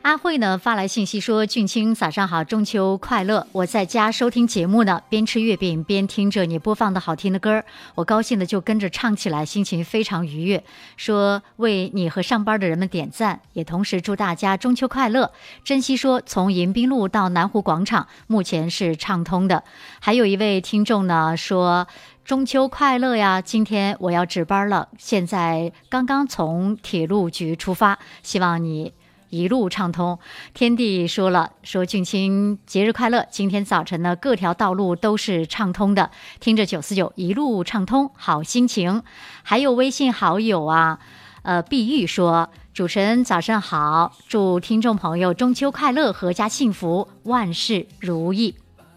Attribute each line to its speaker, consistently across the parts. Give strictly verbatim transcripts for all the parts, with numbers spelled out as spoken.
Speaker 1: 阿慧呢发来信息说：俊清早上好，中秋快乐！我在家收听节目呢，边吃月饼边听着你播放的好听的歌，我高兴的就跟着唱起来，心情非常愉悦。说为你和上班的人们点赞，也同时祝大家中秋快乐。珍惜说从迎宾路到南湖广场目前是畅通的。还有一位听众呢说：中秋快乐呀！今天我要值班了，现在刚刚从铁路局出发，希望你一路畅通。天地说了，说俊清节日快乐，今天早晨呢各条道路都是畅通的，听着九四九一路畅通，好心情。还有微信好友啊，呃，碧玉说，主持人早上好，祝听众朋友中秋快乐，阖家幸福，万事如意。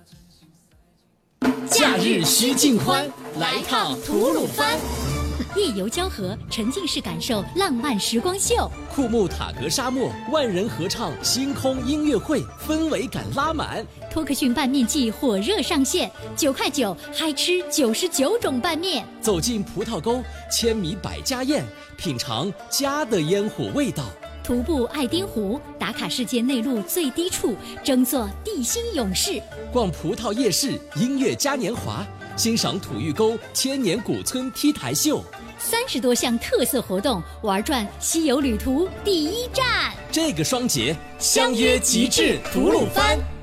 Speaker 2: 假日须尽欢，来趟吐鲁番。
Speaker 3: 夜游交河，沉浸式感受浪漫时光秀。
Speaker 2: 库木塔格沙漠，万人合唱星空音乐会，氛围感拉满。
Speaker 3: 托克逊拌面季火热上线，九块九嗨吃九十九种拌面。
Speaker 2: 走进葡萄沟，千米百家宴，品尝家的烟火味道。
Speaker 3: 徒步爱丁湖，打卡世界内陆最低处，争做地心勇士。
Speaker 2: 逛葡萄夜市，音乐嘉年华，欣赏土峪沟千年古村 T 台秀。
Speaker 3: 三十多项特色活动，玩转西游旅途第一站。
Speaker 2: 这个双节相约极致吐鲁番。